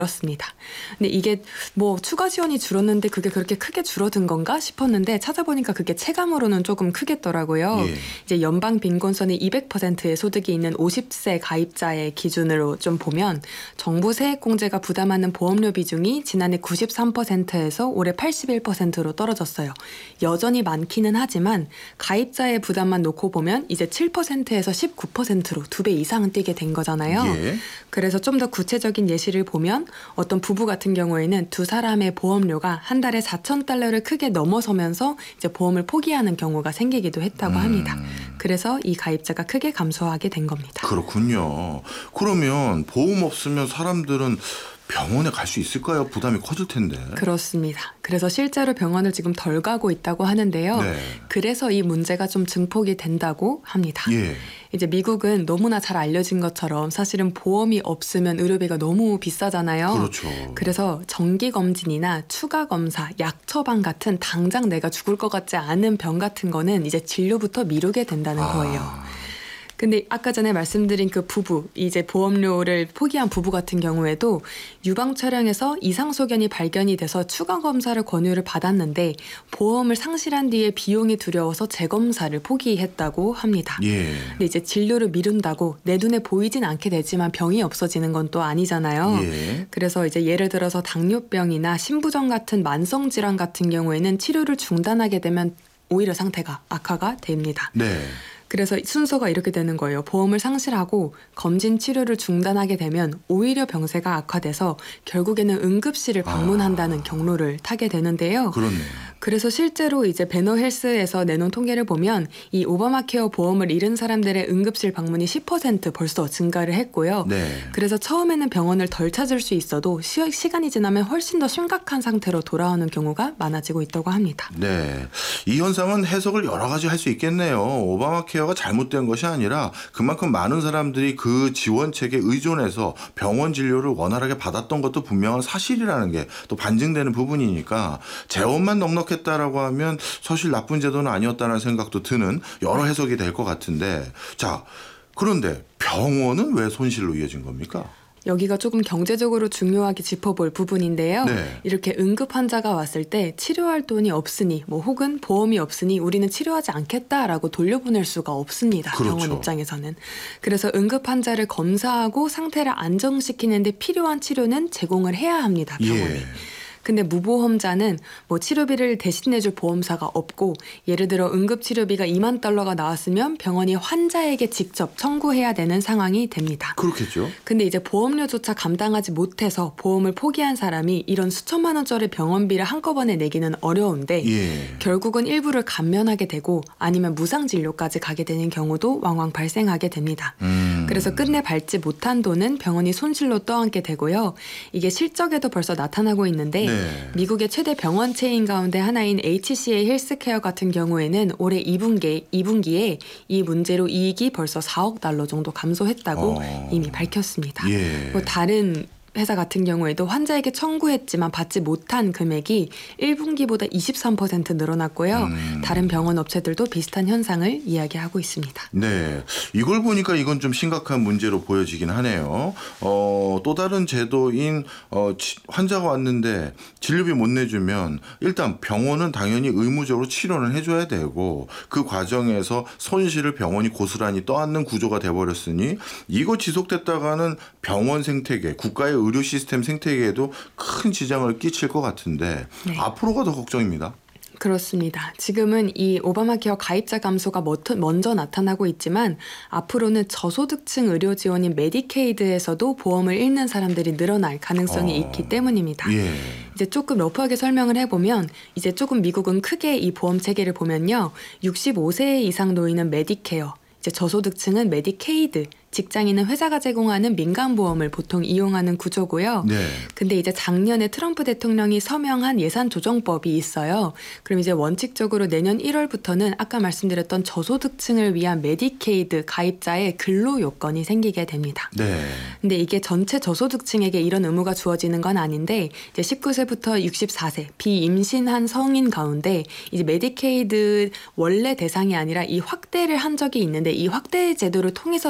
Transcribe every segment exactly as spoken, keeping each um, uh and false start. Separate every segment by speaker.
Speaker 1: 그렇습니다. 근데 이게 뭐 추가 지원이 줄었는데 그게 그렇게 크게 줄어든 건가 싶었는데 찾아보니까 그게 체감으로는 조금 크겠더라고요.
Speaker 2: 예.
Speaker 1: 이제 연방 빈곤선이 이백 퍼센트의 소득이 있는 오십 세 가입자의 기준으로 좀 보면 정부 세액공제가 부담하는 보험료 비중이 지난해 구십삼 퍼센트에서 올해 팔십일 퍼센트로 떨어졌어요. 여전히 많기는 하지만 가입자의 부담만 놓고 보면 이제 칠 퍼센트에서 십구 퍼센트로 두 배 이상은 뛰게 된 거잖아요.
Speaker 2: 예.
Speaker 1: 그래서 좀 더 구체적인 예시를 보면 어떤 부부 같은 경우에는 두 사람의 보험료가 한 달에 사천 달러를 크게 넘어서면서 이제 보험을 포기하는 경우가 생기기도 했다고 합니다.
Speaker 2: 음.
Speaker 1: 그래서 이 가입자가 크게 감소하게 된 겁니다.
Speaker 2: 그렇군요. 그러면 보험 없으면 사람들은 병원에 갈 수 있을까요? 부담이 커질 텐데.
Speaker 1: 그렇습니다. 그래서 실제로 병원을 지금 덜 가고 있다고 하는데요.
Speaker 2: 네.
Speaker 1: 그래서 이 문제가 좀 증폭이 된다고 합니다.
Speaker 2: 예.
Speaker 1: 이제 미국은 너무나 잘 알려진 것처럼 사실은 보험이 없으면 의료비가 너무 비싸잖아요.
Speaker 2: 그렇죠.
Speaker 1: 그래서 정기검진이나 추가검사, 약 처방 같은 당장 내가 죽을 것 같지 않은 병 같은 거는 이제 진료부터 미루게 된다는 거예요.
Speaker 2: 아.
Speaker 1: 근데 아까 전에 말씀드린 그 부부, 이제 보험료를 포기한 부부 같은 경우에도 유방 촬영에서 이상 소견이 발견이 돼서 추가 검사를 권유를 받았는데 보험을 상실한 뒤에 비용이 두려워서 재검사를 포기했다고 합니다.
Speaker 2: 예.
Speaker 1: 근데 이제 진료를 미룬다고 내 눈에 보이진 않게 되지만 병이 없어지는 건 또 아니잖아요.
Speaker 2: 예.
Speaker 1: 그래서 이제 예를 들어서 당뇨병이나 심부전 같은 만성 질환 같은 경우에는 치료를 중단하게 되면 오히려 상태가 악화가 됩니다.
Speaker 2: 네.
Speaker 1: 그래서 순서가 이렇게 되는 거예요. 보험을 상실하고 검진 치료를 중단하게 되면 오히려 병세가 악화돼서 결국에는 응급실을 방문한다는
Speaker 2: 아.
Speaker 1: 경로를 타게 되는데요.
Speaker 2: 그렇네요.
Speaker 1: 그래서 실제로 이제 배너헬스에서 내놓은 통계를 보면 이 오바마 케어 보험을 잃은 사람들의 응급실 방문이 십 퍼센트 벌써 증가를 했고요.
Speaker 2: 네.
Speaker 1: 그래서 처음에는 병원을 덜 찾을 수 있어도 시, 시간이 지나면 훨씬 더 심각한 상태로 돌아오는 경우가 많아지고 있다고 합니다.
Speaker 2: 네. 이 현상은 해석을 여러 가지 할 수 있겠네요. 오바마 케어가 잘못된 것이 아니라 그만큼 많은 사람들이 그 지원책에 의존해서 병원 진료를 원활하게 받았던 것도 분명한 사실이라는 게 또 반증되는 부분이니까 재원만 넉넉했다라고 하면 사실 나쁜 제도는 아니었다는 생각도 드는 여러 해석이 될 것 같은데, 자, 그런데 병원은 왜 손실로 이어진 겁니까?
Speaker 1: 여기가 조금 경제적으로 중요하게 짚어볼 부분인데요.
Speaker 2: 네.
Speaker 1: 이렇게 응급 환자가 왔을 때 치료할 돈이 없으니 뭐 혹은 보험이 없으니 우리는 치료하지 않겠다라고 돌려보낼 수가 없습니다.
Speaker 2: 그렇죠.
Speaker 1: 병원 입장에서는. 그래서 응급 환자를 검사하고 상태를 안정시키는 데 필요한 치료는 제공을 해야 합니다. 병원이.
Speaker 2: 예.
Speaker 1: 근데 무보험자는 뭐 치료비를 대신해줄 보험사가 없고 예를 들어 응급치료비가 이만 달러가 나왔으면 병원이 환자에게 직접 청구해야 되는 상황이 됩니다.
Speaker 2: 그렇겠죠.
Speaker 1: 근데 이제 보험료조차 감당하지 못해서 보험을 포기한 사람이 이런 수천만 원짜리 병원비를 한꺼번에 내기는 어려운데
Speaker 2: 예.
Speaker 1: 결국은 일부를 감면하게 되고 아니면 무상진료까지 가게 되는 경우도 왕왕 발생하게 됩니다.
Speaker 2: 음.
Speaker 1: 그래서 끝내 밟지 못한 돈은 병원이 손실로 떠안게 되고요. 이게 실적에도 벌써 나타나고 있는데
Speaker 2: 네.
Speaker 1: 미국의 최대 병원 체인 가운데 하나인 에이치씨에이 헬스케어 같은 경우에는 올해 이 분기, 이 분기에 이 문제로 이익이 벌써 사억 달러 정도 감소했다고
Speaker 2: 어.
Speaker 1: 이미 밝혔습니다.
Speaker 2: 예.
Speaker 1: 뭐 다른 회사 같은 경우에도 환자에게 청구했지만 받지 못한 금액이 일 분기보다 이십삼 퍼센트 늘어났고요.
Speaker 2: 음.
Speaker 1: 다른 병원 업체들도 비슷한 현상을 이야기하고 있습니다.
Speaker 2: 네. 이걸 보니까 이건 좀 심각한 문제로 보여지긴 하네요. 어, 또 다른 제도인 어, 치, 환자가 왔는데 진료비 못 내주면 일단 병원은 당연히 의무적으로 치료는 해줘야 되고 그 과정에서 손실을 병원이 고스란히 떠안는 구조가 돼버렸으니 이거 지속됐다가는 병원 생태계, 국가의 의료 시스템 생태계에도 큰 지장을 끼칠 것 같은데
Speaker 1: 네.
Speaker 2: 앞으로가 더 걱정입니다.
Speaker 1: 그렇습니다. 지금은 이 오바마 케어 가입자 감소가 먼저 나타나고 있지만 앞으로는 저소득층 의료 지원인 메디케이드에서도 보험을 잃는 사람들이 늘어날 가능성이
Speaker 2: 어.
Speaker 1: 있기 때문입니다.
Speaker 2: 예.
Speaker 1: 이제 조금 러프하게 설명을 해보면 이제 조금 미국은 크게 이 보험 체계를 보면요. 육십오 세 이상 노인은 메디케어, 이제 저소득층은 메디케이드, 직장인은 회사가 제공하는 민간보험을 보통 이용하는 구조고요.
Speaker 2: 네.
Speaker 1: 근데 이제 작년에 트럼프 대통령이 서명한 예산 조정법이 있어요. 그럼 이제 원칙적으로 내년 일월부터는 아까 말씀드렸던 저소득층을 위한 메디케이드 가입자의 근로 요건이 생기게 됩니다.
Speaker 2: 네.
Speaker 1: 근데 이게 전체 저소득층에게 이런 의무가 주어지는 건 아닌데 이제 십구 세부터 육십사 세 비임신한 성인 가운데 이제 메디케이드 원래 대상이 아니라 이 확대를 한 적이 있는데 이 확대 제도를 통해서 들어온 저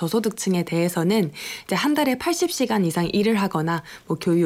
Speaker 1: 저소득층에 대해서는 이제 한 달에 팔십 시간 이상 일을 하거나 뭐 교육